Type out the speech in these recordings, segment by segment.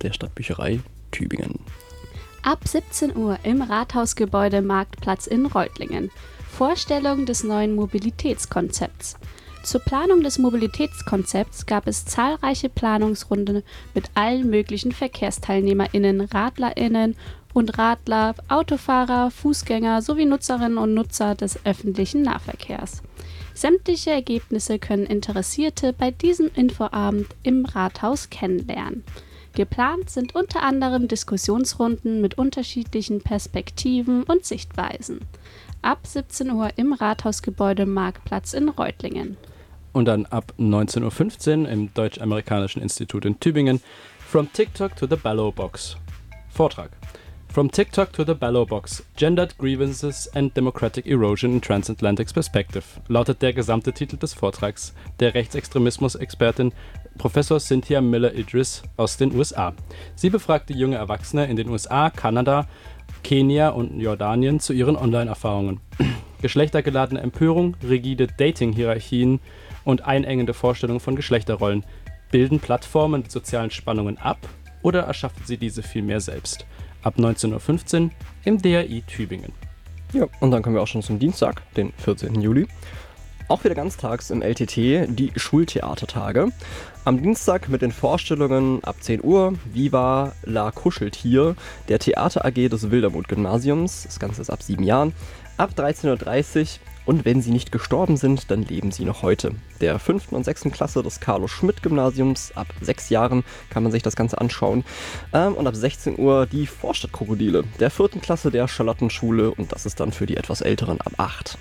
der Stadtbücherei Tübingen. Ab 17 Uhr im Rathausgebäude Marktplatz in Reutlingen. Vorstellung des neuen Mobilitätskonzepts. Zur Planung des Mobilitätskonzepts gab es zahlreiche Planungsrunden mit allen möglichen VerkehrsteilnehmerInnen, RadlerInnen und Radler, Autofahrer, Fußgänger sowie Nutzerinnen und Nutzer des öffentlichen Nahverkehrs. Sämtliche Ergebnisse können Interessierte bei diesem Infoabend im Rathaus kennenlernen. Geplant sind unter anderem Diskussionsrunden mit unterschiedlichen Perspektiven und Sichtweisen. Ab 17 Uhr im Rathausgebäude Marktplatz in Reutlingen. Und dann ab 19.15 Uhr im Deutsch-Amerikanischen Institut in Tübingen From TikTok to the Ballot Box. Vortrag. From TikTok to the Ballot Box, Gendered Grievances and Democratic Erosion in Transatlantic Perspective, lautet der gesamte Titel des Vortrags der Rechtsextremismus-Expertin Professor Cynthia Miller-Idris aus den USA. Sie befragte junge Erwachsene in den USA, Kanada, Kenia und Jordanien zu ihren Online-Erfahrungen. Geschlechtergeladene Empörung, rigide Dating-Hierarchien und einengende Vorstellungen von Geschlechterrollen. Bilden Plattformen die sozialen Spannungen ab oder erschaffen sie diese vielmehr selbst? Ab 19.15 Uhr im DAI Tübingen. Ja, und dann kommen wir auch schon zum Dienstag, den 14. Juli. Auch wieder ganztags im LTT die Schultheatertage. Am Dienstag mit den Vorstellungen ab 10 Uhr Viva la Kuscheltier, der Theater AG des Wildermuth-Gymnasiums. Das Ganze ist ab 7 Jahren. Ab 13.30 Uhr und wenn sie nicht gestorben sind, dann leben sie noch heute. Der 5. und 6. Klasse des Carlo-Schmidt-Gymnasiums, ab 6 Jahren kann man sich das Ganze anschauen. Und ab 16 Uhr die Vorstadtkrokodile, der 4. Klasse der Charlottenschule und das ist dann für die etwas Älteren ab 8.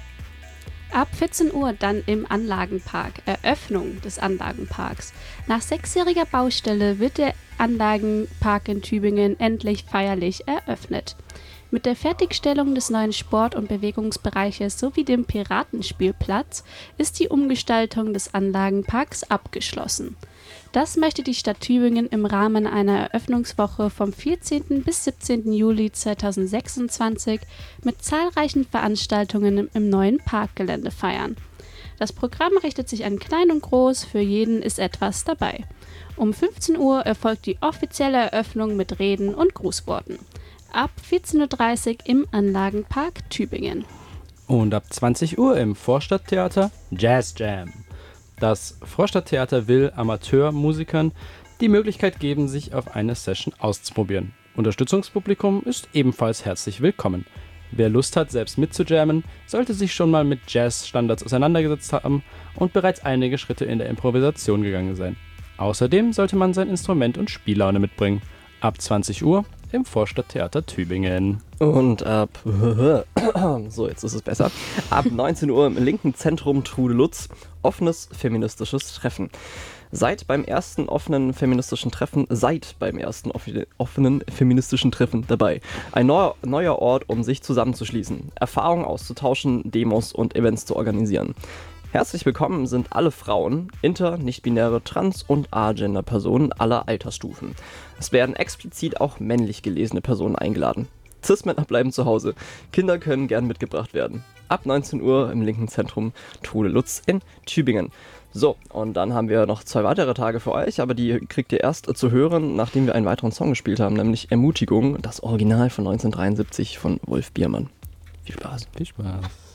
Ab 14 Uhr dann im Anlagenpark, Eröffnung des Anlagenparks. Nach 6-jähriger Baustelle wird der Anlagenpark in Tübingen endlich feierlich eröffnet. Mit der Fertigstellung des neuen Sport- und Bewegungsbereiches sowie dem Piratenspielplatz ist die Umgestaltung des Anlagenparks abgeschlossen. Das möchte die Stadt Tübingen im Rahmen einer Eröffnungswoche vom 14. bis 17. Juli 2026 mit zahlreichen Veranstaltungen im neuen Parkgelände feiern. Das Programm richtet sich an klein und groß, für jeden ist etwas dabei. Um 15 Uhr erfolgt die offizielle Eröffnung mit Reden und Grußworten. Ab 14.30 Uhr im Anlagenpark Tübingen. Und ab 20 Uhr im Vorstadttheater Jazz Jam. Das Vorstadttheater will Amateurmusikern die Möglichkeit geben, sich auf eine Session auszuprobieren. Unterstützungspublikum ist ebenfalls herzlich willkommen. Wer Lust hat, selbst mitzujammen, sollte sich schon mal mit Jazz-Standards auseinandergesetzt haben und bereits einige Schritte in der Improvisation gegangen sein. Außerdem sollte man sein Instrument und Spiellaune mitbringen. Ab 20 Uhr im Vorstadttheater Tübingen. Und so, jetzt ist es besser. Ab 19 Uhr im linken Zentrum Trudelutz, offenes feministisches Treffen. Seid beim ersten offenen feministischen Treffen dabei. Ein neuer Ort, um sich zusammenzuschließen, Erfahrungen auszutauschen, Demos und Events zu organisieren. Herzlich willkommen sind alle Frauen, inter-, nicht-binäre, trans- und agender-Personen aller Altersstufen. Es werden explizit auch männlich gelesene Personen eingeladen. Cis-Männer bleiben zu Hause. Kinder können gern mitgebracht werden. Ab 19 Uhr im linken Zentrum Trudelutz in Tübingen. So, und dann haben wir noch 2 weitere Tage für euch, aber die kriegt ihr erst zu hören, nachdem wir einen weiteren Song gespielt haben, nämlich Ermutigung, das Original von 1973 von Wolf Biermann. Viel Spaß. Viel Spaß.